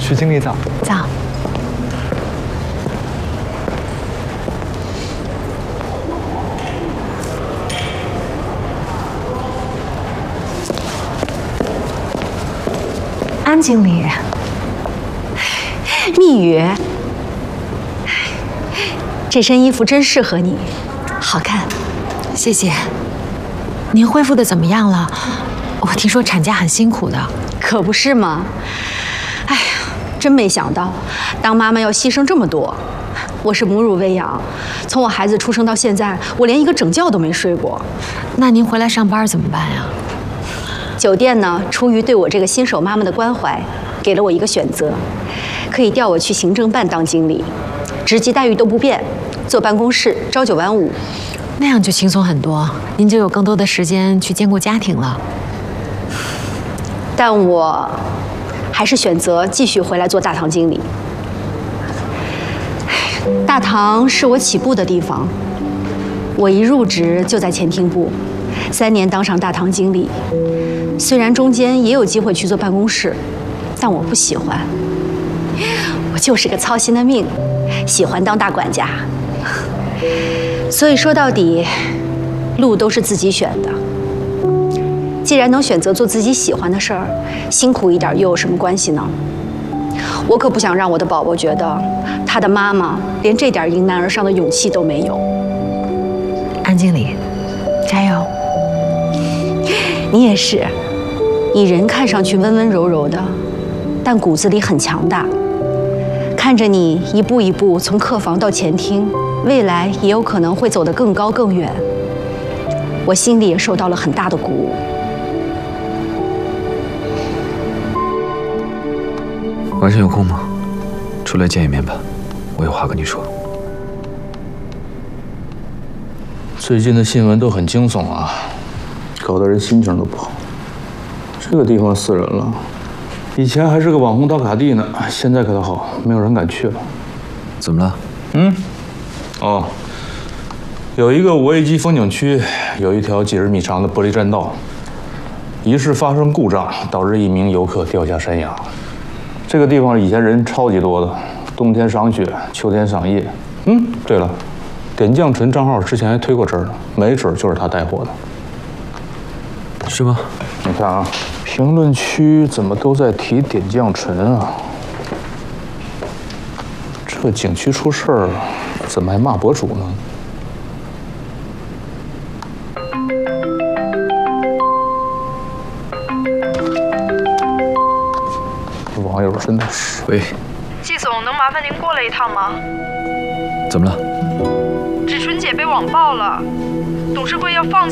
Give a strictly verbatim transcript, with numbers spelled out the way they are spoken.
徐经理早。 早。安经理， 蜜语，这身衣服真适合你，好看。 谢谢。您恢复的怎么样了？我听说产假很辛苦的。 可不是嘛。哎呀，真没想到，当妈妈要牺牲这么多。我是母乳喂养，从我孩子出生到现在，我连一个整觉都没睡过。 那您回来上班怎么办呀？ 酒店呢，出于对我这个新手妈妈的关怀，给了我一个选择，可以调我去行政办当经理，职级待遇都不变，坐办公室，朝九晚五， 那样就轻松很多，您就有更多的时间去兼顾家庭了。 但我还是选择继续回来做大堂经理。大堂是我起步的地方，我一入职就在前厅部，三年当上大堂经理。虽然中间也有机会去做办公室，但我不喜欢。我就是个操心的命，喜欢当大管家。所以说到底，路都是自己选的。既然能选择做自己喜欢的事儿，辛苦一点又有什么关系呢？我可不想让我的宝宝觉得，他的妈妈连这点迎难而上的勇气都没有。 安经理，加油！ 你也是，你人看上去温温柔柔的，但骨子里很强大。看着你一步一步从客房到前厅，未来也有可能会走得更高更远。我心里也受到了很大的鼓舞。 晚上有空吗？出来见一面吧，我有话跟你说。 最近的新闻都很惊悚啊，搞得人心情都不好。这个地方死人了，以前还是个网红打卡地呢，现在可倒好，没有人敢去了。 怎么了？ 嗯，哦，有一个五 A 级风景区，有一条几十米长的玻璃栈道，疑似发生故障，导致一名游客掉下山崖。这个地方以前人超级多的，冬天赏雪，秋天赏叶。嗯，对了，点将纯账号之前还推过这儿呢，没准就是他带货的。 是吗？ 你看啊，评论区怎么都在提点将纯啊？这景区出事儿，怎么还骂博主呢？网友真的是。 喂， 季总，能麻烦您过来一趟吗？ 怎么了？ 芷纯姐被网暴了，董事会要放弃。